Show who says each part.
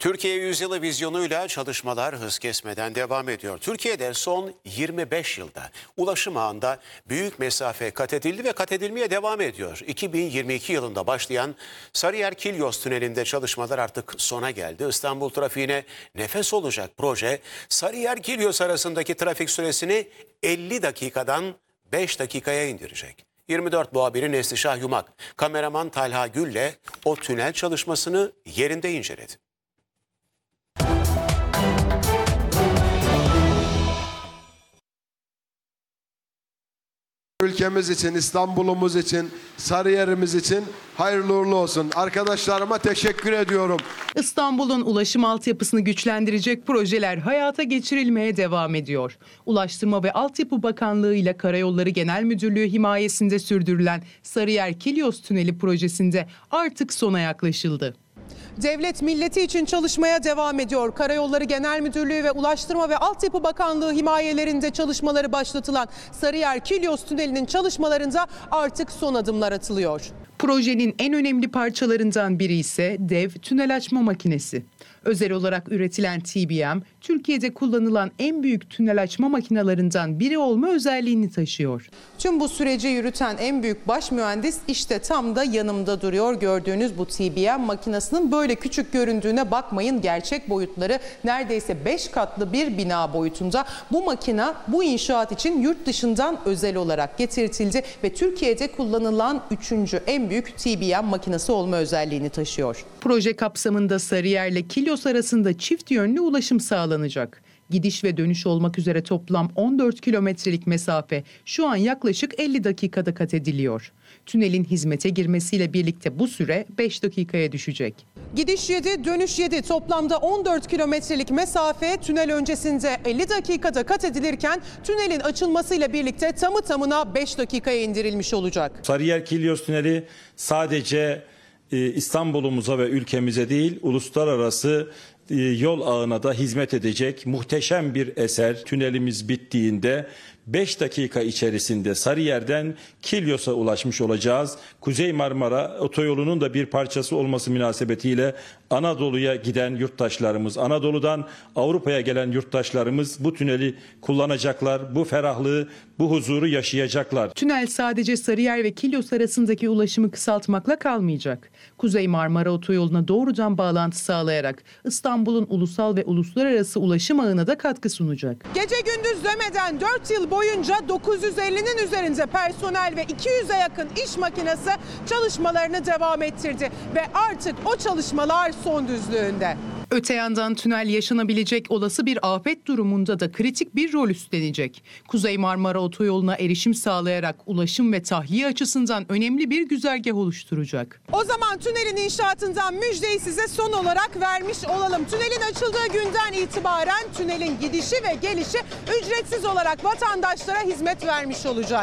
Speaker 1: Türkiye Yüzyılı vizyonuyla çalışmalar hız kesmeden devam ediyor. Türkiye'de son 25 yılda ulaşım ağında büyük mesafe kat edildi ve kat edilmeye devam ediyor. 2022 yılında başlayan Sarıyer-Kilyos Tüneli'nde çalışmalar artık sona geldi. İstanbul trafiğine nefes olacak proje Sarıyer-Kilyos arasındaki trafik süresini 50 dakikadan 5 dakikaya indirecek. 24 muhabiri Neslişah Yumak, kameraman Talha Gül'le o tünel çalışmasını yerinde inceledi.
Speaker 2: Ülkemiz için, İstanbul'umuz için, Sarıyer'imiz için hayırlı uğurlu olsun. Arkadaşlarıma teşekkür ediyorum.
Speaker 3: İstanbul'un ulaşım altyapısını güçlendirecek projeler hayata geçirilmeye devam ediyor. Ulaştırma ve Altyapı Bakanlığı ile Karayolları Genel Müdürlüğü himayesinde sürdürülen Sarıyer-Kilyos Tüneli projesinde artık sona yaklaşıldı. Devlet milleti için çalışmaya devam ediyor. Karayolları Genel Müdürlüğü ve Ulaştırma ve Altyapı Bakanlığı himayelerinde çalışmaları başlatılan Sarıyer-Kilyos Tüneli'nin çalışmalarında artık son adımlar atılıyor. Projenin en önemli parçalarından biri ise dev tünel açma makinesi. Özel olarak üretilen TBM, Türkiye'de kullanılan en büyük tünel açma makinelerinden biri olma özelliğini taşıyor. Tüm bu süreci yürüten en büyük baş mühendis işte tam da yanımda duruyor. Gördüğünüz bu TBM makinesinin böyle küçük göründüğüne bakmayın. Gerçek boyutları neredeyse 5 katlı bir bina boyutunda. Bu makine bu inşaat için yurt dışından özel olarak getirtildi ve Türkiye'de kullanılan 3. en büyük TBM makinesi olma özelliğini taşıyor. Proje kapsamında Sarıyer ile Kilyos arasında çift yönlü ulaşım sağlanacak. Gidiş ve dönüş olmak üzere toplam 14 kilometrelik mesafe şu an yaklaşık 50 dakikada kat ediliyor. Tünelin hizmete girmesiyle birlikte bu süre 5 dakikaya düşecek. Gidiş 7, dönüş 7, toplamda 14 kilometrelik mesafe tünel öncesinde 50 dakikada kat edilirken tünelin açılmasıyla birlikte tamı tamına 5 dakikaya indirilmiş olacak.
Speaker 4: Sarıyer-Kilyos Tüneli sadece İstanbul'umuza ve ülkemize değil, uluslararası yol ağına da hizmet edecek muhteşem bir eser. Tünelimiz bittiğinde 5 dakika içerisinde Sarıyer'den Kilyos'a ulaşmış olacağız. Kuzey Marmara Otoyolu'nun da bir parçası olması münasebetiyle Anadolu'ya giden yurttaşlarımız, Anadolu'dan Avrupa'ya gelen yurttaşlarımız bu tüneli kullanacaklar. Bu ferahlığı, bu huzuru yaşayacaklar.
Speaker 3: Tünel sadece Sarıyer ve Kilyos arasındaki ulaşımı kısaltmakla kalmayacak. Kuzey Marmara Otoyolu'na doğrudan bağlantı sağlayarak İstanbul'un ulusal ve uluslararası ulaşım ağına da katkı sunacak. Gece gündüz demeden 4 yıl boyunca 950'nin üzerinde personel ve 200'e yakın iş makinesi çalışmalarını devam ettirdi ve artık o çalışmalar son düzlüğünde. Öte yandan tünel yaşanabilecek olası bir afet durumunda da kritik bir rol üstlenecek. Kuzey Marmara Otoyolu'na erişim sağlayarak ulaşım ve tahliye açısından önemli bir güzergah oluşturacak. O zaman tünelin inşaatından müjdeyi size son olarak vermiş olalım. Tünelin açıldığı günden itibaren tünelin gidişi ve gelişi ücretsiz olarak vatandaşlara hizmet vermiş olacak.